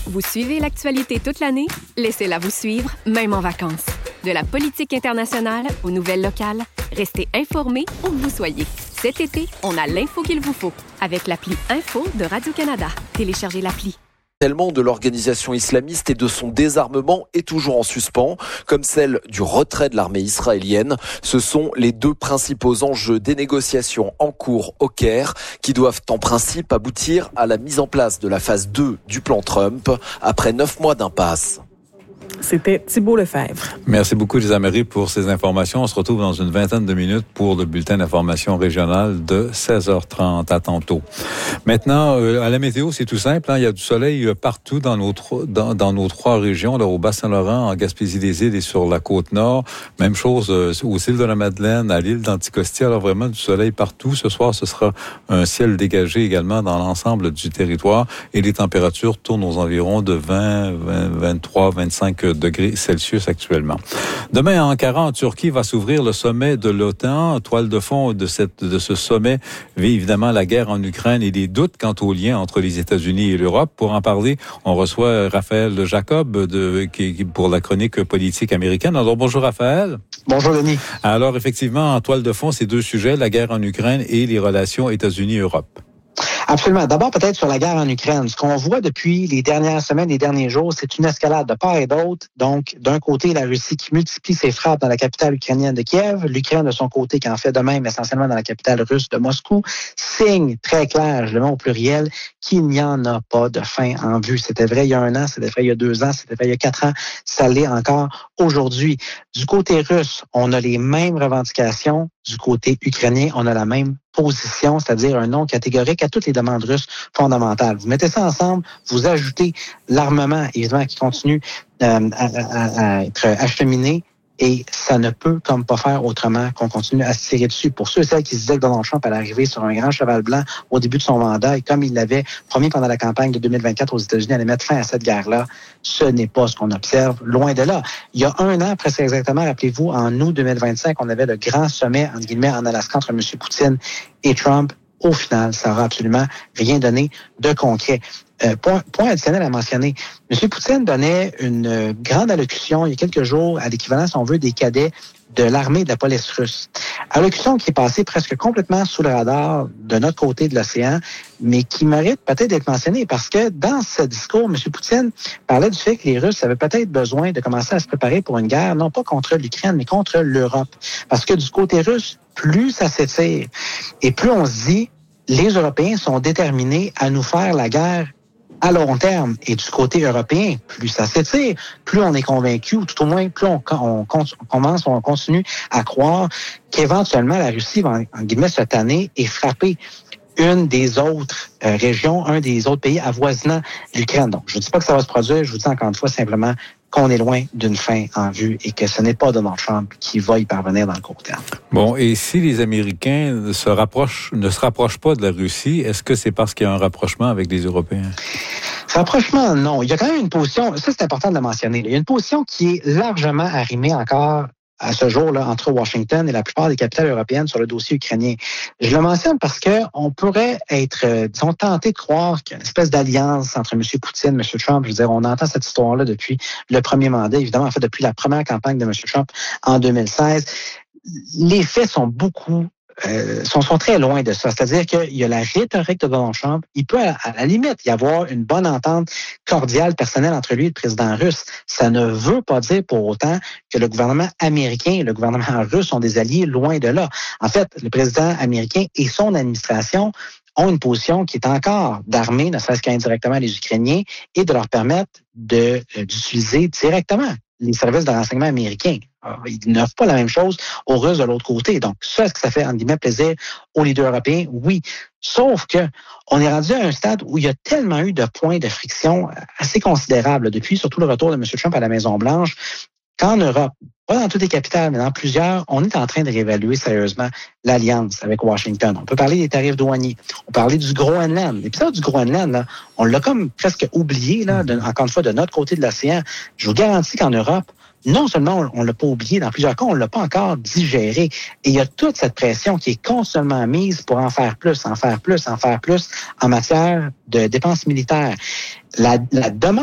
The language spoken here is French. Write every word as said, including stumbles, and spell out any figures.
Vous suivez l'actualité toute l'année? Laissez-la vous suivre, même en vacances. De la politique internationale aux nouvelles locales, restez informés où que vous soyez. Cet été, on a l'info qu'il vous faut avec l'appli Info de Radio-Canada. Téléchargez l'appli. Tellement de l'organisation islamiste et de son désarmement est toujours en suspens, comme celle du retrait de l'armée israélienne. Ce sont les deux principaux enjeux des négociations en cours au Caire, qui doivent en principe aboutir à la mise en place de la phase deux du plan Trump, après neuf mois d'impasse. C'était Thibault Lefebvre. Merci beaucoup, Lisa Marie, pour ces informations. On se retrouve dans une vingtaine de minutes pour le bulletin d'information régionale de seize heures trente. À tantôt. Maintenant, euh, à la météo, c'est tout simple. Hein. Il y a du soleil partout dans nos, dans, dans nos trois régions, là, au Bas-Saint-Laurent, en Gaspésie-des-Îles et sur la Côte-Nord. Même chose euh, aux îles de la Madeleine, à l'île d'Anticosti. Alors vraiment, du soleil partout. Ce soir, ce sera un ciel dégagé également dans l'ensemble du territoire. Et les températures tournent aux environs de vingt, vingt, vingt-trois, vingt-cinq degrés Celsius actuellement. Demain, à Ankara, en Turquie, va s'ouvrir le sommet de l'OTAN. Toile de fond de, cette, de ce sommet vit évidemment la guerre en Ukraine et les doutes quant au lien entre les États-Unis et l'Europe. Pour en parler, on reçoit Raphaël Jacob de, qui, pour la chronique politique américaine. Alors, bonjour Raphaël. Bonjour Denis. Alors, effectivement, en toile de fond, ces deux sujets, la guerre en Ukraine et les relations États-Unis-Europe. Absolument. D'abord, peut-être sur la guerre en Ukraine. Ce qu'on voit depuis les dernières semaines, les derniers jours, c'est une escalade de part et d'autre. Donc, d'un côté, la Russie qui multiplie ses frappes dans la capitale ukrainienne de Kiev, l'Ukraine de son côté qui en fait de même essentiellement dans la capitale russe de Moscou, signe très clair, je le mets au pluriel, qu'il n'y en a pas de fin en vue. C'était vrai il y a un an, c'était vrai il y a deux ans, c'était vrai il y a quatre ans, ça l'est encore aujourd'hui. Du côté russe, on a les mêmes revendications. Du côté ukrainien, on a la même position, c'est-à-dire un non catégorique à toutes les demandes russes fondamentales. Vous mettez ça ensemble, vous ajoutez l'armement, évidemment, qui continue euh, à, à, à être acheminé, et ça ne peut comme pas faire autrement qu'on continue à se tirer dessus. Pour ceux et celles qui se disaient que Donald Trump allait arriver sur un grand cheval blanc au début de son mandat, et comme il l'avait promis pendant la campagne de deux mille vingt-quatre aux États-Unis, allait mettre fin à cette guerre-là, ce n'est pas ce qu'on observe, loin de là. Il y a un an, presque exactement, rappelez-vous, en août deux mille vingt-cinq, on avait le grand sommet, entre guillemets, en Alaska entre M. Poutine et Trump. Au final, ça n'aura absolument rien donné de concret. Euh, point, point additionnel à mentionner. M. Poutine donnait une euh, grande allocution il y a quelques jours à l'équivalent, si on veut, des cadets de l'armée de la police russe. Allocution qui est passée presque complètement sous le radar de notre côté de l'océan, mais qui mérite peut-être d'être mentionnée parce que dans ce discours, M. Poutine parlait du fait que les Russes avaient peut-être besoin de commencer à se préparer pour une guerre, non pas contre l'Ukraine, mais contre l'Europe. Parce que du côté russe, plus ça s'étire et plus on se dit, les Européens sont déterminés à nous faire la guerre à long terme. Et du côté européen, plus ça s'étire, plus on est convaincu, ou tout au moins plus on, on, on commence, on continue à croire qu'éventuellement la Russie va, en guillemets, se tanner et frapper une des autres euh, régions, un des autres pays avoisinant l'Ukraine. Donc, je ne dis pas que ça va se produire, je vous dis encore une fois simplement qu'on est loin d'une fin en vue et que ce n'est pas Donald Trump qui va y parvenir dans le court terme. Bon, et si les Américains se rapprochent, ne se rapprochent pas de la Russie, est-ce que c'est parce qu'il y a un rapprochement avec les Européens? Rapprochement, non. Il y a quand même une position, ça c'est important de le mentionner, il y a une position qui est largement arrimée encore à ce jour-là entre Washington et la plupart des capitales européennes sur le dossier ukrainien. Je le mentionne parce que on pourrait être, euh, disons, tenté de croire qu'il y a une espèce d'alliance entre M. Poutine et M. Trump. Je veux dire, on entend cette histoire-là depuis le premier mandat, évidemment, en fait, depuis la première campagne de M. Trump en deux mille seize. Les faits sont beaucoup Euh, sont, sont très loin de ça. C'est-à-dire qu'il y a la rhétorique de Donald Trump. Il peut, à, à la limite, y avoir une bonne entente cordiale, personnelle entre lui et le président russe. Ça ne veut pas dire pour autant que le gouvernement américain et le gouvernement russe sont des alliés, loin de là. En fait, le président américain et son administration ont une position qui est encore d'armer, ne serait-ce qu'indirectement les Ukrainiens, et de leur permettre de, euh, d'utiliser directement les services de renseignement américains. Alors, ils n'offrent pas la même chose aux Russes de l'autre côté. Donc, ça, est-ce que ça fait, entre guillemets, plaisir aux leaders européens? Oui. Sauf que on est rendu à un stade où il y a tellement eu de points de friction assez considérables depuis, surtout le retour de M. Trump à la Maison-Blanche, qu'en Europe, pas dans toutes les capitales, mais dans plusieurs, on est en train de réévaluer sérieusement l'alliance avec Washington. On peut parler des tarifs douaniers. On peut parler du Groenland. L'épisode du Groenland, là, on l'a comme presque oublié, là, de, encore une fois, de notre côté de l'océan. Je vous garantis qu'en Europe, non seulement on ne l'a pas oublié, dans plusieurs cas, on ne l'a pas encore digéré. Et il y a toute cette pression qui est constamment mise pour en faire plus, en faire plus, en faire plus en matière de dépenses militaires. La, la demande